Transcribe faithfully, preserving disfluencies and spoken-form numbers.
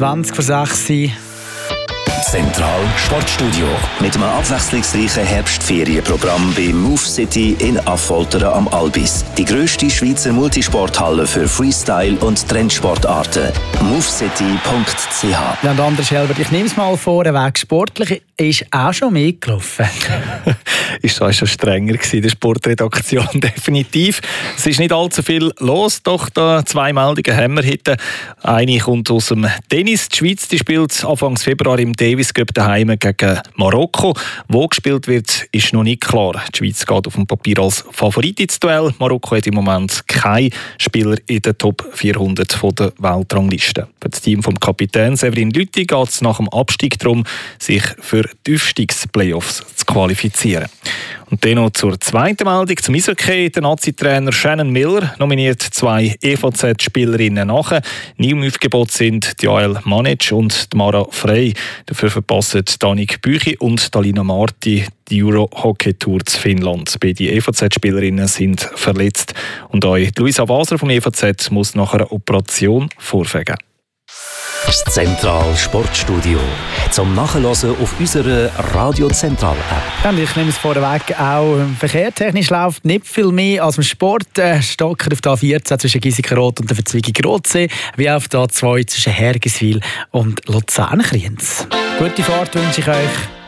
zwanzig vor sechs. Zentral Sportstudio mit einem abwechslungsreichen Herbstferienprogramm bei Move City in Affoltern am Albis. Die grösste Schweizer Multisporthalle für Freestyle und Trendsportarten. movecity punkt c h. Ja, und Anders Helbert, ich nehme es mal vor, weg sportlich ist auch schon mitgelaufen. Ist das schon strenger gewesen in der Sportredaktion, definitiv. Es ist nicht allzu viel los, doch da zwei Meldungen haben wir heute. Eine kommt aus dem Tennis. Die Schweiz die spielt Anfang Februar im Davis Cup daheim gegen Marokko. Wo gespielt wird, ist noch nicht klar. Die Schweiz geht auf dem Papier als Favorit ins Duell. Marokko hat im Moment keinen Spieler in der Top vierhundert von der Weltrangliste. Für das Team vom Kapitän Severin Lüthi geht es nach dem Abstieg darum, sich für die Aufstiegsplayoffs zu qualifizieren. Und dann noch zur zweiten Meldung zum Eishockey. Der Nazi-Trainer Shannon Miller nominiert zwei E V Z-Spielerinnen nach. Nie im Aufgebot sind Jael Manic und Mara Frey. Dafür verpassen Danik Büchi und Dalina Marti die Euro-Hockey-Tour zu Finnland. Beide E V Z-Spielerinnen sind verletzt. Und auch Luisa Waser vom E V Z muss nach einer Operation vorfegen. Das Zentral Sportstudio zum Nachhören auf unserer Radio Zentral App. Ja, ich nehme es vorweg, auch verkehrtechnisch läuft nicht viel mehr als im Sport. Äh, Stocker auf der A vierzehn zwischen Giesikenrot und der Verzweigung Rotsee, wie auf der A zwei zwischen Hergiswil und Luzern-Kriens. Gute Fahrt wünsche ich euch.